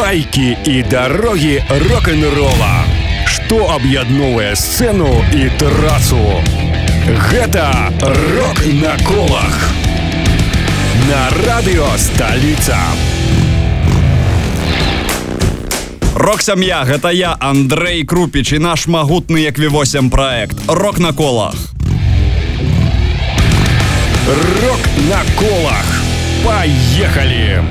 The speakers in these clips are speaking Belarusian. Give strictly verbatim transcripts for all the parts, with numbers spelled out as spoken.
гайкі і дарогі рок-н-рола. Што аб'ядноўвае сцэну і трасу. Гэта рок на колах. На радыё Сталіца. Рок-сям'я, гэта я, Андрэй Крупіч, і наш магутны як ві восемь праект «Рок на колах». Рок на колах. Паехалі!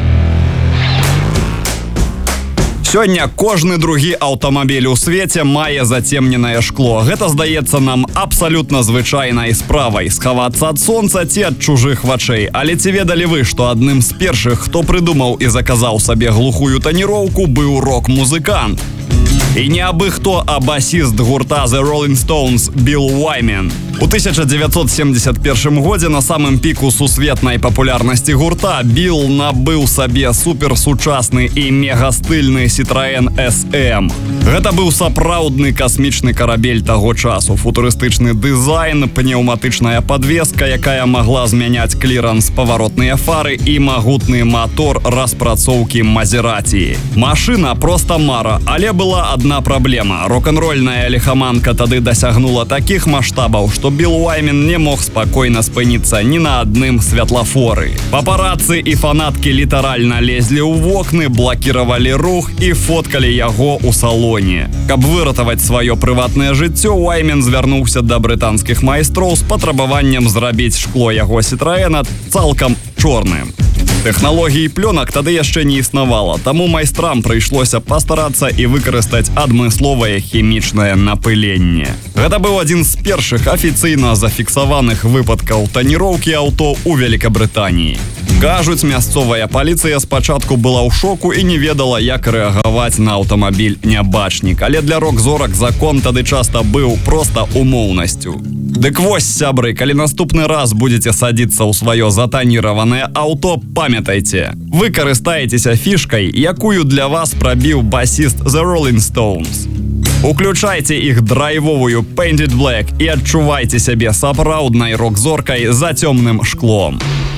Сёння кожны другі аўтамабіль у свеце мае зацемненае шкло. Гэта здаецца нам абсалютна звычайнай справай — схавацца ад сонца ці ад чужых вачэй. Але ці ведалі вы, што адным з першых, хто прыдумаў і заказаў сабе глухую таніроўку, быў рок-музыкант? І не абы хто, а басіст гурта The Rolling Stones Билл Уаймен. У тысяча дзевяцьсот семьдесят першым годзе на самым піку сусветнай папулярнасці гурта Билл набыў сабе суперсучасны і мегастыльны Citroen эс эм. Гэта быў сапраўдны касмічны карабель таго часу. Футурыстычны дызайн, пнеўматычная падвеска, якая магла змяняць кліранс, паваротныя фары і магутны матор распрацоўкі Мазераці. Машына проста мара, але была адна праблема. Рок-н-рольная лихаманка тады дасягнула такіх маштабаў, што Билл Уаймен не мог спакойна спыніцца ні на адным святлафоры. Папарацы і фанаткі літаральна лезлі ў вокны, блакіравалі рух і фоткалі яго ў салоне. Каб выратаваць сваё прыватнае жыццё, Уаймен звярнуўся да брытанскіх майстроў з патрабаваннем зрабіць шкло яго Citroena цалкам чорным. Тэхналогіі плёнак тады яшчэ не існавала, таму майстрам прыйшлося пастарацца і выкарыстаць адмысловае хімічнае напыленне. Гэта быў адзін з першых афіцыйна зафіксаваных выпадкаў таніроўкі аўто ў Вялікабрытаніі. Кажуць, мясцовая паліцыя спачатку была ў шоку і не ведала, як рэагаваць на аўтамабіль нябачнік, але для рок-зорак закон тады часта быў проста умоўнасцю. Дык вось, сябры, калі наступны раз будзеце садзіцца ў сваё затаніраванае аўто, памятайце, вы карыстаецеся фішкай, якую для вас прабіў басіст The Rolling Stones. Уключайце іх драйвовую Painted Black і адчувайце сябе сапраўднай рок-зоркай за цёмным шклом.